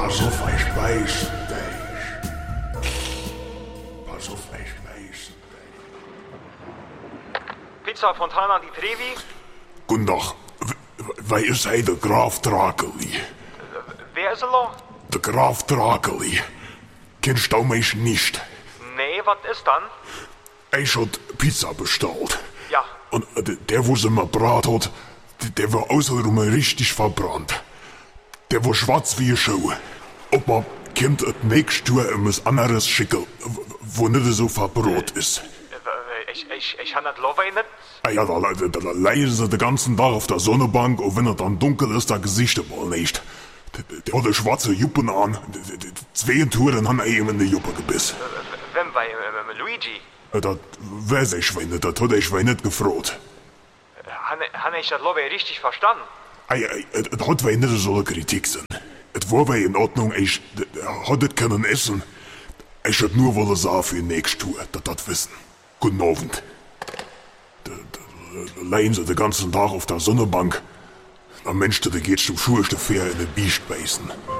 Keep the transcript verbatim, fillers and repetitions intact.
Pass auf, ich weiß dich. Pass auf, ich weiß dich. Pizza Fontana di Trevi? Guten Tag. Wer ist hij der Graf Drakeli? Wer ist er noch? Der Graf Drakeli. Kennst du mich nicht? Nee, was ist dann? Ich hat Pizza bestellt. Ja. Und der, wo sie mir brat hat, der war außenrum richtig verbrannt. Der war schwarz wie eine Schuh. Ob man kommt das nächste Jahr etwas anderes schicken, wo nicht so verbrot ist. Ich, ich, ich kann das Love nicht. Ah ja, da, da, da leiden sie den ganzen Tag auf der Sonnenbank und wenn es dann dunkel ist, da Gesichter mal nicht. Der, der hat eine schwarze Juppen an. Die, die, die zwei Touren haben ihm in die Juppe gebissen. Wem bei äh, Luigi? Das weiß ich nicht, das hat ich nicht gefragt. Han, han ich das Love richtig verstanden? Es hat wei nicht so eine Kritik sein. Es war wei in Ordnung, ich hat es können essen. Ich hätte nur wollen sagen für nächstes Tour, dass das wissen. Guten Abend. Da, da, da leiden sie den ganzen Tag auf der Sonnenbank. Am Mensch, der geht zum Schuhe, der Fair in den Biest beißen.